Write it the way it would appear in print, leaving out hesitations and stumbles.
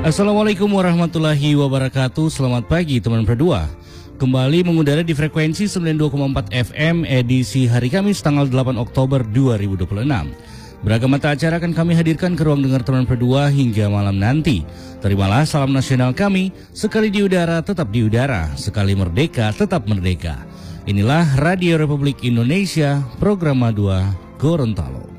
Assalamualaikum warahmatullahi wabarakatuh. Selamat pagi teman berdua. Kembali mengudara di frekuensi 92,4 FM edisi hari Kamis tanggal 8 Oktober 2026. Beragam mata acara akan kami hadirkan ke ruang dengar teman berdua hingga malam nanti. Terimalah salam nasional kami, sekali di udara tetap di udara, sekali merdeka tetap merdeka. Inilah Radio Republik Indonesia, program 2 Gorontalo.